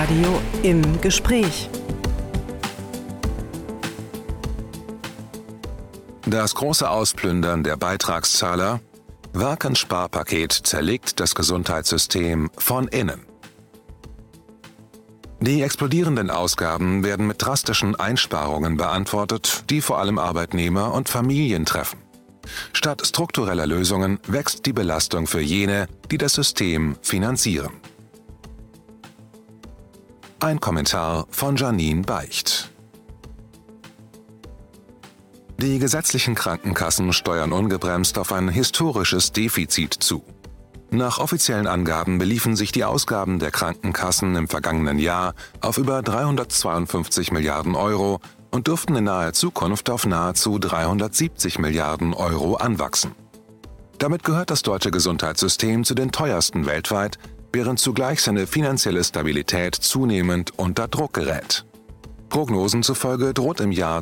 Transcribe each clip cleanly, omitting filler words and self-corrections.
Inforadio im Gespräch. Das große Ausplündern der Beitragszahler. Warkens Sparpaket zerlegt das Gesundheitssystem von innen. Die explodierenden Ausgaben werden mit drastischen Einsparungen beantwortet, die vor allem Arbeitnehmer und Familien treffen. Statt struktureller Lösungen wächst die Belastung für jene, die das System finanzieren. Ein Kommentar von Janine Beicht. Die gesetzlichen Krankenkassen steuern ungebremst auf ein historisches Defizit zu. Nach offiziellen Angaben beliefen sich die Ausgaben der Krankenkassen im vergangenen Jahr auf über 352 Milliarden Euro und dürften in naher Zukunft auf nahezu 370 Milliarden Euro anwachsen. Damit gehört das deutsche Gesundheitssystem zu den teuersten weltweit, während zugleich seine finanzielle Stabilität zunehmend unter Druck gerät. Prognosen zufolge droht im Jahr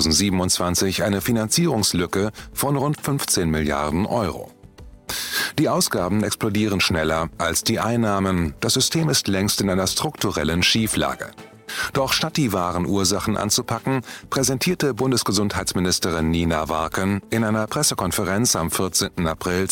2027 eine Finanzierungslücke von rund 15 Milliarden Euro. Die Ausgaben explodieren schneller als die Einnahmen. Das System ist längst in einer strukturellen Schieflage. Doch statt die wahren Ursachen anzupacken, präsentierte Bundesgesundheitsministerin Nina Warken in einer Pressekonferenz am 14. April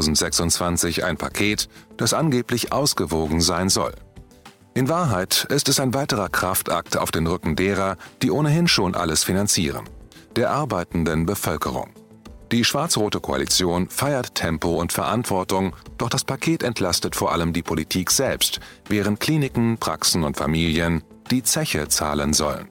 2026 ein Paket, das angeblich ausgewogen sein soll. In Wahrheit ist es ein weiterer Kraftakt auf den Rücken derer, die ohnehin schon alles finanzieren: der arbeitenden Bevölkerung. Die schwarz-rote Koalition feiert Tempo und Verantwortung, doch das Paket entlastet vor allem die Politik selbst, während Kliniken, Praxen und Familien die Zeche zahlen sollen.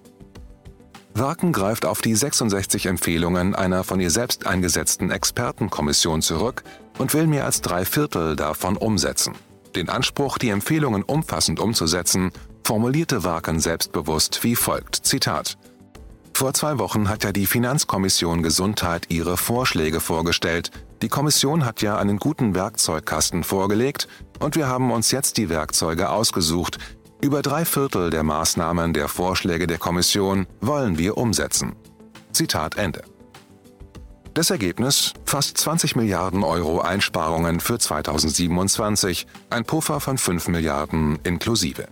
Warken greift auf die 66 Empfehlungen einer von ihr selbst eingesetzten Expertenkommission zurück und will mehr als 3/4 davon umsetzen. Den Anspruch, die Empfehlungen umfassend umzusetzen, formulierte Warken selbstbewusst wie folgt, Zitat: Vor 2 Wochen hat ja die Finanzkommission Gesundheit ihre Vorschläge vorgestellt. Die Kommission hat ja einen guten Werkzeugkasten vorgelegt und wir haben uns jetzt die Werkzeuge ausgesucht. Über 3/4 der Maßnahmen der Vorschläge der Kommission wollen wir umsetzen. Zitat Ende. Das Ergebnis: fast 20 Milliarden Euro Einsparungen für 2027, ein Puffer von 5 Milliarden inklusive.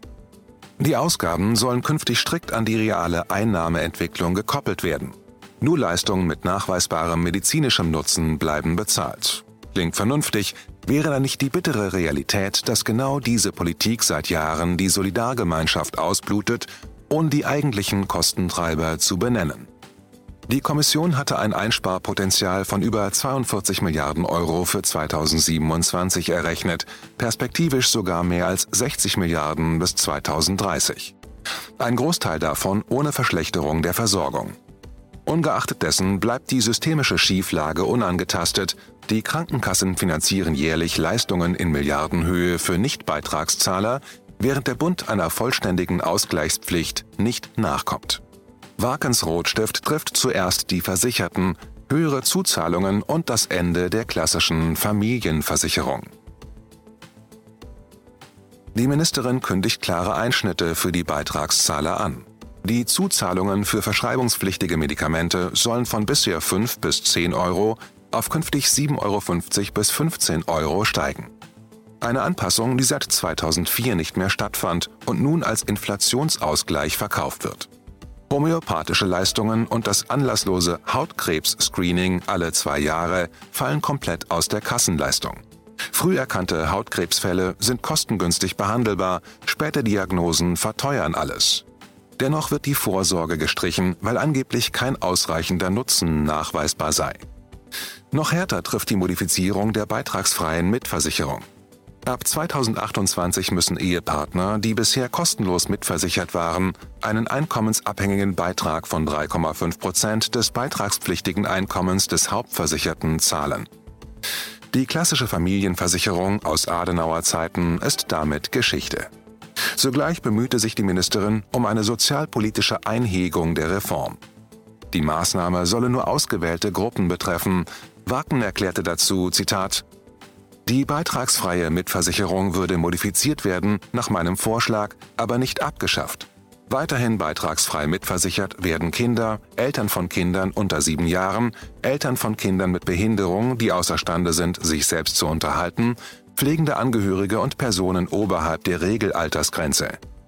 Die Ausgaben sollen künftig strikt an die reale Einnahmeentwicklung gekoppelt werden. Nur Leistungen mit nachweisbarem medizinischem Nutzen bleiben bezahlt. Klingt vernünftig, wäre da nicht die bittere Realität, dass genau diese Politik seit Jahren die Solidargemeinschaft ausblutet, ohne die eigentlichen Kostentreiber zu benennen. Die Kommission hatte ein Einsparpotenzial von über 42 Milliarden Euro für 2027 errechnet, perspektivisch sogar mehr als 60 Milliarden bis 2030. Ein Großteil davon ohne Verschlechterung der Versorgung. Ungeachtet dessen bleibt die systemische Schieflage unangetastet. Die Krankenkassen finanzieren jährlich Leistungen in Milliardenhöhe für Nichtbeitragszahler, während der Bund einer vollständigen Ausgleichspflicht nicht nachkommt. Warkens Rotstift trifft zuerst die Versicherten, höhere Zuzahlungen und das Ende der klassischen Familienversicherung. Die Ministerin kündigt klare Einschnitte für die Beitragszahler an. Die Zuzahlungen für verschreibungspflichtige Medikamente sollen von bisher 5 bis 10 Euro auf künftig 7,50 Euro bis 15 Euro steigen. Eine Anpassung, die seit 2004 nicht mehr stattfand und nun als Inflationsausgleich verkauft wird. Homöopathische Leistungen und das anlasslose Hautkrebs-Screening alle 2 Jahre fallen komplett aus der Kassenleistung. Früh erkannte Hautkrebsfälle sind kostengünstig behandelbar, späte Diagnosen verteuern alles. Dennoch wird die Vorsorge gestrichen, weil angeblich kein ausreichender Nutzen nachweisbar sei. Noch härter trifft die Modifizierung der beitragsfreien Mitversicherung. Ab 2028 müssen Ehepartner, die bisher kostenlos mitversichert waren, einen einkommensabhängigen Beitrag von 3,5% des beitragspflichtigen Einkommens des Hauptversicherten zahlen. Die klassische Familienversicherung aus Adenauer Zeiten ist damit Geschichte. Zugleich bemühte sich die Ministerin um eine sozialpolitische Einhegung der Reform. Die Maßnahme solle nur ausgewählte Gruppen betreffen. Warken erklärte dazu, Zitat: Die beitragsfreie Mitversicherung würde modifiziert werden, nach meinem Vorschlag, aber nicht abgeschafft. Weiterhin beitragsfrei mitversichert werden Kinder, Eltern von Kindern unter 7 Jahren, Eltern von Kindern mit Behinderung, die außerstande sind, sich selbst zu unterhalten, pflegende Angehörige und Personen oberhalb der Regelaltersgrenze.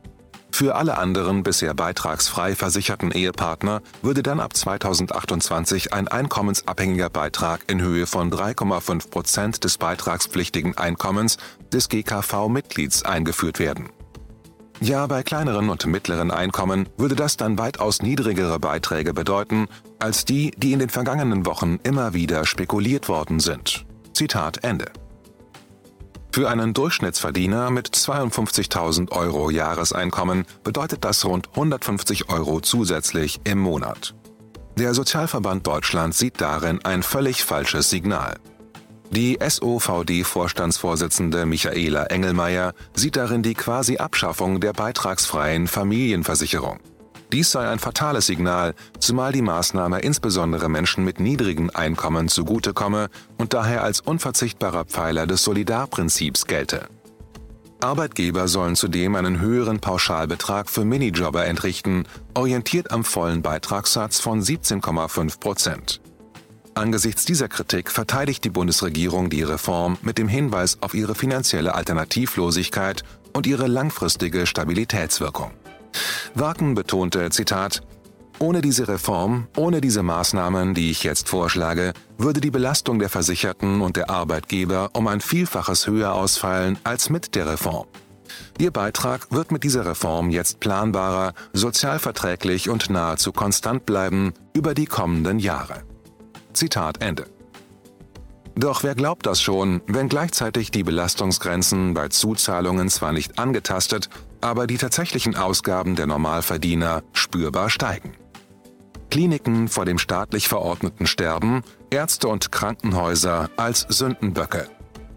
Für alle anderen bisher beitragsfrei versicherten Ehepartner würde dann ab 2028 ein einkommensabhängiger Beitrag in Höhe von 3,5% des beitragspflichtigen Einkommens des GKV-Mitglieds eingeführt werden. Ja, bei kleineren und mittleren Einkommen würde das dann weitaus niedrigere Beiträge bedeuten, als die, die in den vergangenen Wochen immer wieder spekuliert worden sind. Zitat Ende. Für einen Durchschnittsverdiener mit 52.000 € Jahreseinkommen bedeutet das rund 150 € zusätzlich im Monat. Der Sozialverband Deutschland sieht darin ein völlig falsches Signal. Die SOVD-Vorstandsvorsitzende Michaela Engelmeier sieht darin die quasi Abschaffung der beitragsfreien Familienversicherung. Dies sei ein fatales Signal, zumal die Maßnahme insbesondere Menschen mit niedrigen Einkommen zugutekomme und daher als unverzichtbarer Pfeiler des Solidarprinzips gelte. Arbeitgeber sollen zudem einen höheren Pauschalbetrag für Minijobber entrichten, orientiert am vollen Beitragssatz von 17,5%. Angesichts dieser Kritik verteidigt die Bundesregierung die Reform mit dem Hinweis auf ihre finanzielle Alternativlosigkeit und ihre langfristige Stabilitätswirkung. Warken betonte, Zitat, „Ohne diese Reform, ohne diese Maßnahmen, die ich jetzt vorschlage, würde die Belastung der Versicherten und der Arbeitgeber um ein Vielfaches höher ausfallen als mit der Reform. Ihr Beitrag wird mit dieser Reform jetzt planbarer, sozialverträglich und nahezu konstant bleiben über die kommenden Jahre." Zitat Ende. Doch wer glaubt das schon, wenn gleichzeitig die Belastungsgrenzen bei Zuzahlungen zwar nicht angetastet, aber die tatsächlichen Ausgaben der Normalverdiener spürbar steigen. Kliniken vor dem staatlich verordneten Sterben, Ärzte und Krankenhäuser als Sündenböcke.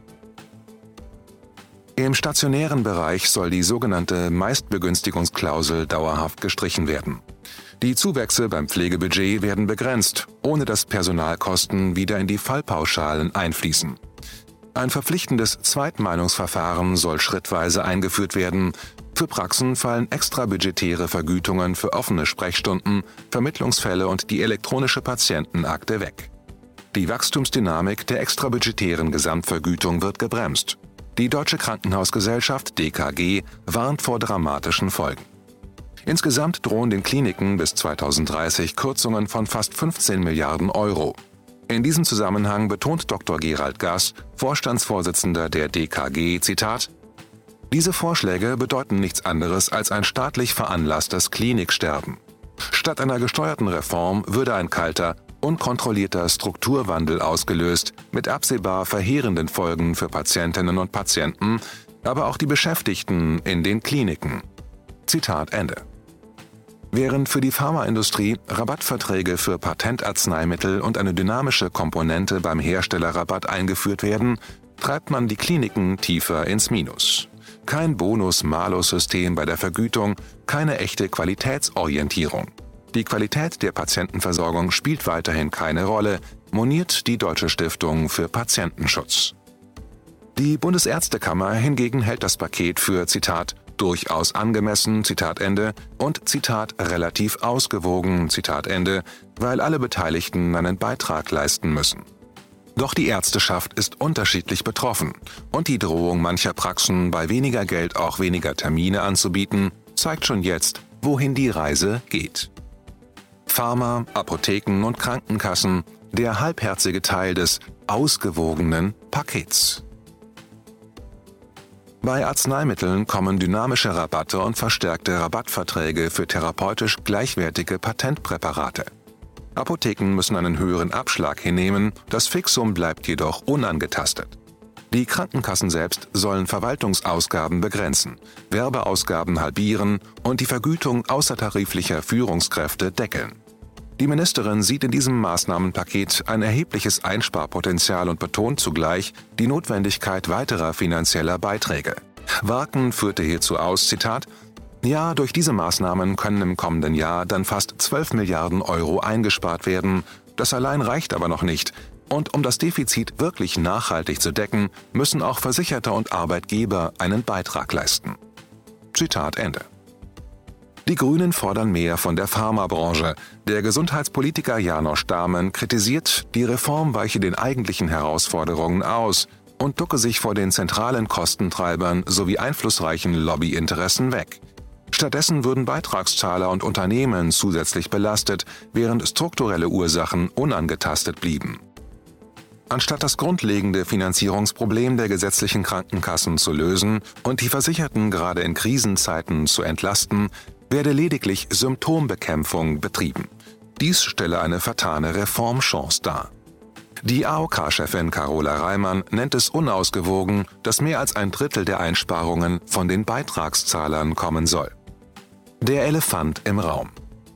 Im stationären Bereich soll die sogenannte Meistbegünstigungsklausel dauerhaft gestrichen werden. Die Zuwächse beim Pflegebudget werden begrenzt, ohne dass Personalkosten wieder in die Fallpauschalen einfließen. Ein verpflichtendes Zweitmeinungsverfahren soll schrittweise eingeführt werden. Für Praxen fallen extrabudgetäre Vergütungen für offene Sprechstunden, Vermittlungsfälle und die elektronische Patientenakte weg. Die Wachstumsdynamik der extrabudgetären Gesamtvergütung wird gebremst. Die Deutsche Krankenhausgesellschaft (DKG) warnt vor dramatischen Folgen. Insgesamt drohen den Kliniken bis 2030 Kürzungen von fast 15 Milliarden €. In diesem Zusammenhang betont Dr. Gerald Gass, Vorstandsvorsitzender der DKG, Zitat, „Diese Vorschläge bedeuten nichts anderes als ein staatlich veranlasstes Kliniksterben. Statt einer gesteuerten Reform würde ein kalter, unkontrollierter Strukturwandel ausgelöst, mit absehbar verheerenden Folgen für Patientinnen und Patienten, aber auch die Beschäftigten in den Kliniken." Zitat Ende. Während für die Pharmaindustrie Rabattverträge für Patentarzneimittel und eine dynamische Komponente beim Herstellerrabatt eingeführt werden, treibt man die Kliniken tiefer ins Minus. Kein Bonus-Malus-System bei der Vergütung, keine echte Qualitätsorientierung. Die Qualität der Patientenversorgung spielt weiterhin keine Rolle, moniert die Deutsche Stiftung für Patientenschutz. Die Bundesärztekammer hingegen hält das Paket für, Zitat, „durchaus angemessen", Zitat Ende, und Zitat „relativ ausgewogen", Zitat Ende, weil alle Beteiligten einen Beitrag leisten müssen. Doch die Ärzteschaft ist unterschiedlich betroffen und die Drohung mancher Praxen, bei weniger Geld auch weniger Termine anzubieten, zeigt schon jetzt, wohin die Reise geht. Pharma, Apotheken und Krankenkassen, der halbherzige Teil des ausgewogenen Pakets. Bei Arzneimitteln kommen dynamische Rabatte und verstärkte Rabattverträge für therapeutisch gleichwertige Patentpräparate. Apotheken müssen einen höheren Abschlag hinnehmen, das Fixum bleibt jedoch unangetastet. Die Krankenkassen selbst sollen Verwaltungsausgaben begrenzen, Werbeausgaben halbieren und die Vergütung außertariflicher Führungskräfte deckeln. Die Ministerin sieht in diesem Maßnahmenpaket ein erhebliches Einsparpotenzial und betont zugleich die Notwendigkeit weiterer finanzieller Beiträge. Warken führte hierzu aus, Zitat, „Ja, durch diese Maßnahmen können im kommenden Jahr dann fast 12 Milliarden € eingespart werden. Das allein reicht aber noch nicht. Und um das Defizit wirklich nachhaltig zu decken, müssen auch Versicherte und Arbeitgeber einen Beitrag leisten." Zitat Ende. Die Grünen fordern mehr von der Pharmabranche. Der Gesundheitspolitiker Janosch Dahmen kritisiert, die Reform weiche den eigentlichen Herausforderungen aus und ducke sich vor den zentralen Kostentreibern sowie einflussreichen Lobbyinteressen weg. Stattdessen würden Beitragszahler und Unternehmen zusätzlich belastet, während strukturelle Ursachen unangetastet blieben. Anstatt das grundlegende Finanzierungsproblem der gesetzlichen Krankenkassen zu lösen und die Versicherten gerade in Krisenzeiten zu entlasten, werde lediglich Symptombekämpfung betrieben. Dies stelle eine vertane Reformchance dar. Die AOK-Chefin Carola Reimann nennt es unausgewogen, dass mehr als ein Drittel der Einsparungen von den Beitragszahlern kommen soll. Der Elefant im Raum.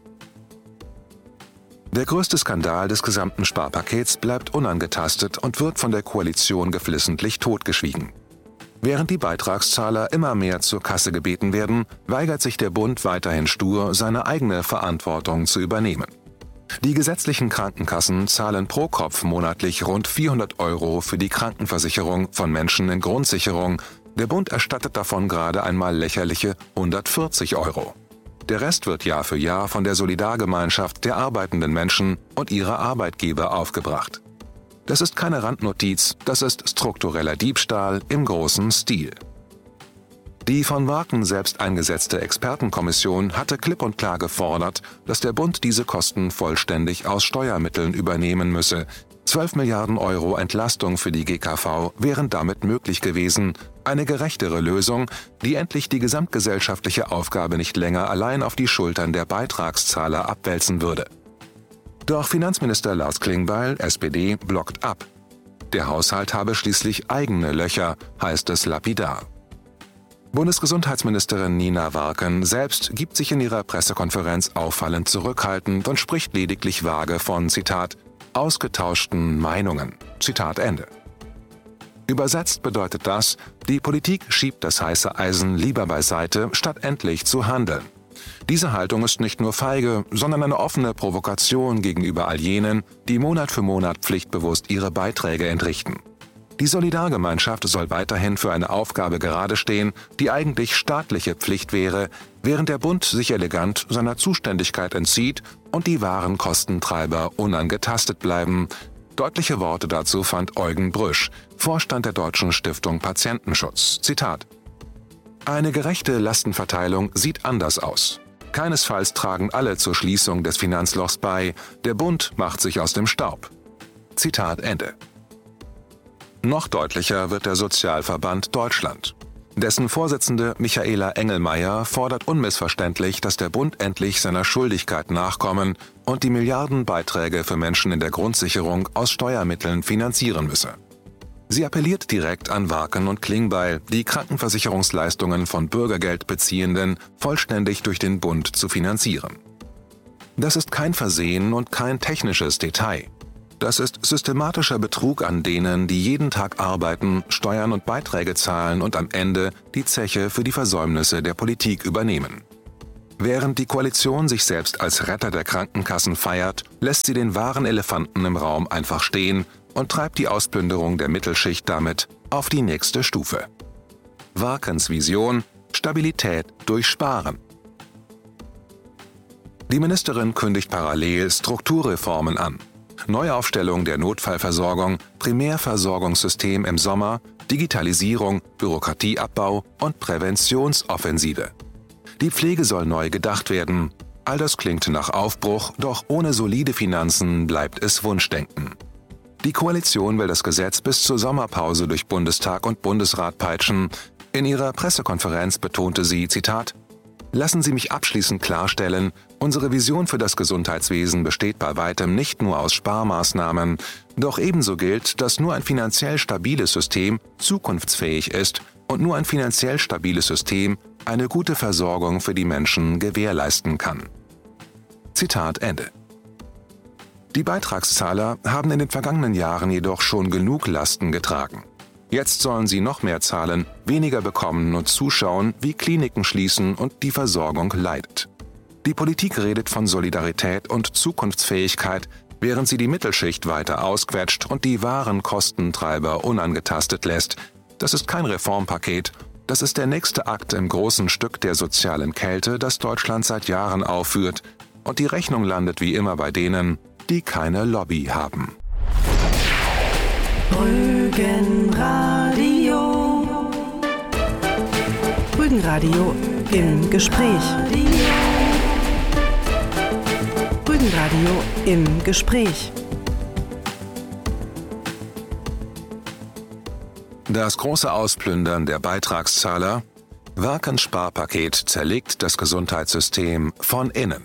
Der größte Skandal des gesamten Sparpakets bleibt unangetastet und wird von der Koalition geflissentlich totgeschwiegen. Während die Beitragszahler immer mehr zur Kasse gebeten werden, weigert sich der Bund weiterhin stur, seine eigene Verantwortung zu übernehmen. Die gesetzlichen Krankenkassen zahlen pro Kopf monatlich rund 400 € für die Krankenversicherung von Menschen in Grundsicherung. Der Bund erstattet davon gerade einmal lächerliche 140 €. Der Rest wird Jahr für Jahr von der Solidargemeinschaft der arbeitenden Menschen und ihrer Arbeitgeber aufgebracht. Das ist keine Randnotiz, das ist struktureller Diebstahl im großen Stil. Die von Warken selbst eingesetzte Expertenkommission hatte klipp und klar gefordert, dass der Bund diese Kosten vollständig aus Steuermitteln übernehmen müsse. 12 Milliarden € Entlastung für die GKV wären damit möglich gewesen, eine gerechtere Lösung, die endlich die gesamtgesellschaftliche Aufgabe nicht länger allein auf die Schultern der Beitragszahler abwälzen würde. Doch Finanzminister Lars Klingbeil, SPD, blockt ab. Der Haushalt habe schließlich eigene Löcher, heißt es lapidar. Bundesgesundheitsministerin Nina Warken selbst gibt sich in ihrer Pressekonferenz auffallend zurückhaltend und spricht lediglich vage von, Zitat, ausgetauschten Meinungen. Zitat Ende. Übersetzt bedeutet das, die Politik schiebt das heiße Eisen lieber beiseite, statt endlich zu handeln. Diese Haltung ist nicht nur feige, sondern eine offene Provokation gegenüber all jenen, die Monat für Monat pflichtbewusst ihre Beiträge entrichten. Die Solidargemeinschaft soll weiterhin für eine Aufgabe gerade stehen, die eigentlich staatliche Pflicht wäre, während der Bund sich elegant seiner Zuständigkeit entzieht und die wahren Kostentreiber unangetastet bleiben. Deutliche Worte dazu fand Eugen Brüsch, Vorstand der Deutschen Stiftung Patientenschutz. Zitat: Eine gerechte Lastenverteilung sieht anders aus. Keinesfalls tragen alle zur Schließung des Finanzlochs bei, der Bund macht sich aus dem Staub. Zitat Ende. Noch deutlicher wird der Sozialverband Deutschland. Dessen Vorsitzende Michaela Engelmeier fordert unmissverständlich, dass der Bund endlich seiner Schuldigkeit nachkommen und die Milliardenbeiträge für Menschen in der Grundsicherung aus Steuermitteln finanzieren müsse. Sie appelliert direkt an Warken und Klingbeil, die Krankenversicherungsleistungen von Bürgergeldbeziehenden vollständig durch den Bund zu finanzieren. Das ist kein Versehen und kein technisches Detail. Das ist systematischer Betrug an denen, die jeden Tag arbeiten, Steuern und Beiträge zahlen und am Ende die Zeche für die Versäumnisse der Politik übernehmen. Während die Koalition sich selbst als Retter der Krankenkassen feiert, lässt sie den wahren Elefanten im Raum einfach stehen und treibt die Ausplünderung der Mittelschicht damit auf die nächste Stufe. Warkens Vision: Stabilität durch Sparen. Die Ministerin kündigt parallel Strukturreformen an. Neuaufstellung der Notfallversorgung, Primärversorgungssystem im Sommer, Digitalisierung, Bürokratieabbau und Präventionsoffensive. Die Pflege soll neu gedacht werden. All das klingt nach Aufbruch, doch ohne solide Finanzen bleibt es Wunschdenken. Die Koalition will das Gesetz bis zur Sommerpause durch Bundestag und Bundesrat peitschen. In ihrer Pressekonferenz betonte sie, Zitat, Lassen Sie mich abschließend klarstellen, unsere Vision für das Gesundheitswesen besteht bei weitem nicht nur aus Sparmaßnahmen, doch ebenso gilt, dass nur ein finanziell stabiles System zukunftsfähig ist und nur ein finanziell stabiles System eine gute Versorgung für die Menschen gewährleisten kann. Zitat Ende. Die Beitragszahler haben in den vergangenen Jahren jedoch schon genug Lasten getragen. Jetzt sollen sie noch mehr zahlen, weniger bekommen und zuschauen, wie Kliniken schließen und die Versorgung leidet. Die Politik redet von Solidarität und Zukunftsfähigkeit, während sie die Mittelschicht weiter ausquetscht und die wahren Kostentreiber unangetastet lässt. Das ist kein Reformpaket, das ist der nächste Akt im großen Stück der sozialen Kälte, das Deutschland seit Jahren aufführt, und die Rechnung landet wie immer bei denen, die keine Lobby haben. Rügenradio. Rügenradio im Gespräch. Rügenradio im Gespräch. Das große Ausplündern der Beitragszahler. Warkens Sparpaket zerlegt das Gesundheitssystem von innen.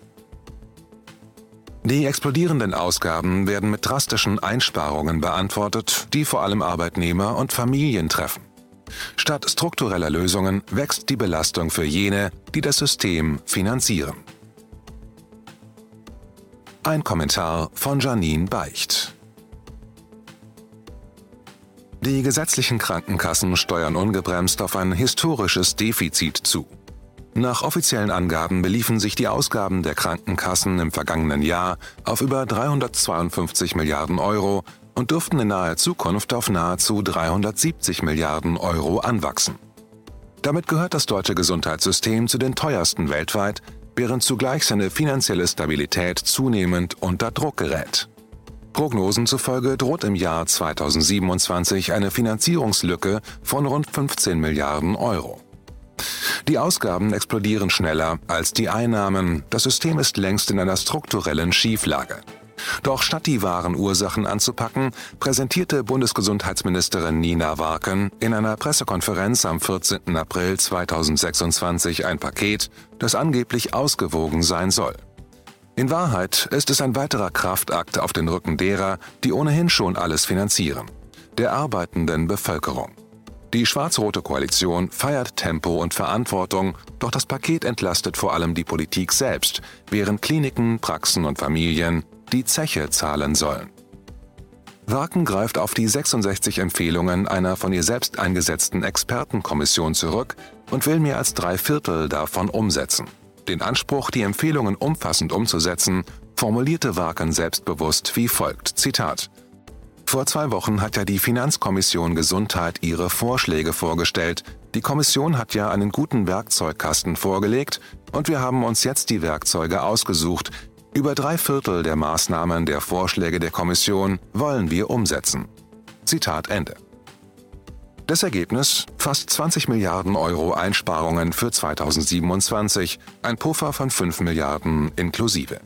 Die explodierenden Ausgaben werden mit drastischen Einsparungen beantwortet, die vor allem Arbeitnehmer und Familien treffen. Statt struktureller Lösungen wächst die Belastung für jene, die das System finanzieren. Ein Kommentar von Janine Beicht. Die gesetzlichen Krankenkassen steuern ungebremst auf ein historisches Defizit zu. Nach offiziellen Angaben beliefen sich die Ausgaben der Krankenkassen im vergangenen Jahr auf über 352 Milliarden Euro und dürften in naher Zukunft auf nahezu 370 Milliarden Euro anwachsen. Damit gehört das deutsche Gesundheitssystem zu den teuersten weltweit, während zugleich seine finanzielle Stabilität zunehmend unter Druck gerät. Prognosen zufolge droht im Jahr 2027 eine Finanzierungslücke von rund 15 Milliarden Euro. Die Ausgaben explodieren schneller als die Einnahmen. Das System ist längst in einer strukturellen Schieflage. Doch statt die wahren Ursachen anzupacken, präsentierte Bundesgesundheitsministerin Nina Warken in einer Pressekonferenz am 14. April 2026 ein Paket, das angeblich ausgewogen sein soll. In Wahrheit ist es ein weiterer Kraftakt auf den Rücken derer, die ohnehin schon alles finanzieren: der arbeitenden Bevölkerung. Die schwarz-rote Koalition feiert Tempo und Verantwortung, doch das Paket entlastet vor allem die Politik selbst, während Kliniken, Praxen und Familien die Zeche zahlen sollen. Warken greift auf die 66 Empfehlungen einer von ihr selbst eingesetzten Expertenkommission zurück und will mehr als 3/4 davon umsetzen. Den Anspruch, die Empfehlungen umfassend umzusetzen, formulierte Warken selbstbewusst wie folgt, Zitat: Vor 2 Wochen hat ja die Finanzkommission Gesundheit ihre Vorschläge vorgestellt. Die Kommission hat ja einen guten Werkzeugkasten vorgelegt und wir haben uns jetzt die Werkzeuge ausgesucht. Über 3/4 der Maßnahmen der Vorschläge der Kommission wollen wir umsetzen. Zitat Ende. Das Ergebnis: fast 20 Milliarden Euro Einsparungen für 2027, ein Puffer von 5 Milliarden inklusive.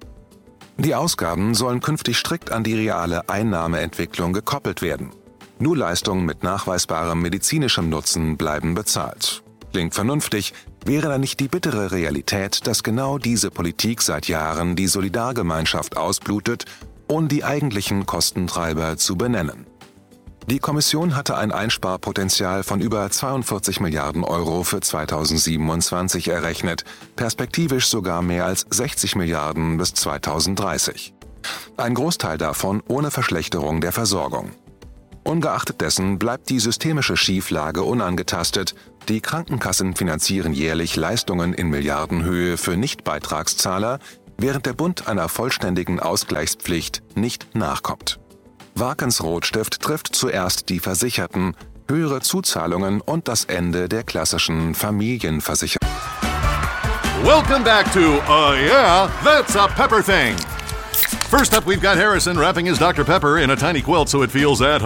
Die Ausgaben sollen künftig strikt an die reale Einnahmeentwicklung gekoppelt werden. Nur Leistungen mit nachweisbarem medizinischem Nutzen bleiben bezahlt. Klingt vernünftig, wäre da nicht die bittere Realität, dass genau diese Politik seit Jahren die Solidargemeinschaft ausblutet, ohne die eigentlichen Kostentreiber zu benennen. Die Kommission hatte ein Einsparpotenzial von über 42 Milliarden Euro für 2027 errechnet, perspektivisch sogar mehr als 60 Milliarden bis 2030. Ein Großteil davon ohne Verschlechterung der Versorgung. Ungeachtet dessen bleibt die systemische Schieflage unangetastet. Die Krankenkassen finanzieren jährlich Leistungen in Milliardenhöhe für Nichtbeitragszahler, während der Bund einer vollständigen Ausgleichspflicht nicht nachkommt. Warkens Rotstift trifft zuerst die Versicherten, höhere Zuzahlungen und das Ende der klassischen Familienversicherung. Welcome back to Yeah, That's a Pepper Thing. First up, we've got Harrison wrapping his Dr. Pepper in a tiny quilt so it feels at home.